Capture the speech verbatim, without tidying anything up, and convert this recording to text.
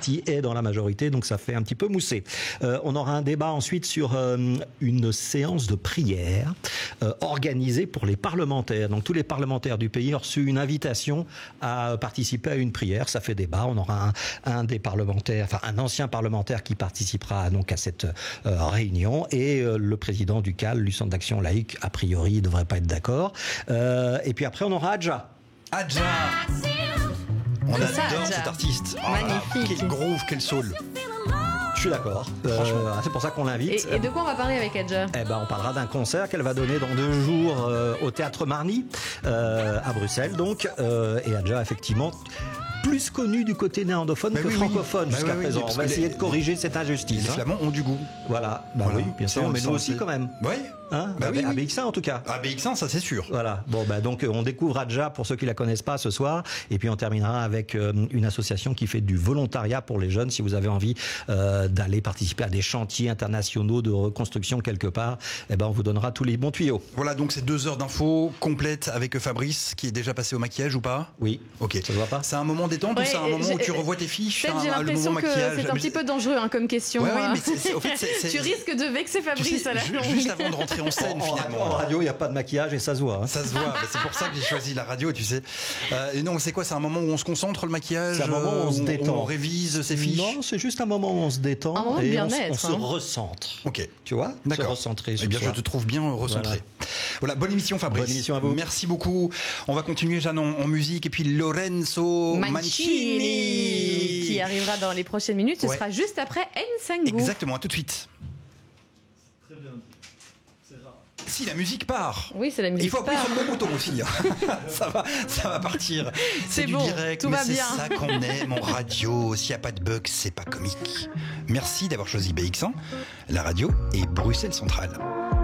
parti est dans la majorité, donc ça fait un petit peu mousser. Euh, on aura un débat ensuite sur euh, une séance de prière euh, organisée pour les parlementaires. Donc tous les parlementaires du pays ont reçu une invitation à participer à une prière. Ça fait débat. On aura un, un des parlementaires, enfin un ancien parlementaire qui participera donc à cette euh, réunion, et euh, le président du C A L, du Centre d'action laïque, a priori, il ne devrait pas être d'accord. Euh, et puis après, on aura Adja. Adja. On adore ça, Adja. cet artiste. Oh là, Magnifique. quel groove, quel soul. Je suis d'accord. Euh, c'est pour ça qu'on l'invite. Et, et de quoi on va parler avec Adja? Eh ben, on parlera d'un concert qu'elle va donner dans deux jours euh, au Théâtre Marny, euh, à Bruxelles, donc. Euh, et Adja, effectivement, plus connu du côté néerlandophone bah que oui, francophone oui. jusqu'à bah oui, présent. oui, on va essayer les, de corriger cette injustice. Les hein. Flamands ont du goût. Voilà, bah voilà. oui, bien Ça, sûr, on mais le nous sent, aussi c'est... quand même. Oui. Hein, bah à, oui, à oui. B X un en tout cas. À B X un, ça c'est sûr. Voilà. Bon, bah donc on découvre Adja pour ceux qui la connaissent pas ce soir, et puis on terminera avec euh, une association qui fait du volontariat pour les jeunes. Si vous avez envie euh, d'aller participer à des chantiers internationaux de reconstruction quelque part, eh ben on vous donnera tous les bons tuyaux. Voilà, donc c'est deux heures d'infos complètes avec Fabrice qui est déjà passé au maquillage ou pas? Oui. Ok. Ça se voit pas? C'est un moment détente Ouais, ou c'est un moment où tu j'ai- revois tes fiches? Peut-être un- j'ai le l'impression moment que maquillage. c'est un Mais petit peu dangereux hein, comme question. Ouais, ouais, hein. mais c'est- c'est- au fait, c'est- c'est- tu risques de vexer Tu Fabrice sais, à la ju- longue. juste avant de rentrer en scène, En, finalement. en radio, il n'y a pas de maquillage et ça se voit. hein. Ça se voit, mais c'est pour ça que j'ai choisi la radio, tu sais. Euh, et non, c'est quoi? C'est un moment où on se concentre, le maquillage? C'est un moment où on se euh, détend. On révise ses fiches? Non, c'est juste un moment où on se détend Un moment de et on, se- bien-être, on se hein. recentre. Ok. Tu vois? D'accord. Se recentrer. Eh ce bien, je soir. te trouve bien recentré. Voilà. Voilà, bonne émission, Fabrice. Bonne émission à vous. Merci beaucoup. On va continuer, Jeanne, en, en musique. Et puis Lorenzo Mancini, Mancini. qui arrivera dans les prochaines minutes. Ce Ouais. sera juste après Nsangu. Exactement, à tout de suite. Très bien. C'est rare. Si la musique part. Oui, c'est la musique. Il faut appuyer part. sur le bon bouton aussi. hein. ça va, ça va partir. C'est, C'est du bon, direct, tout mais va c'est bien. ça qu'on aime en radio. S'il n'y a pas de bug, c'est pas comique. Merci d'avoir choisi B X un. La radio est Bruxelles Centrale.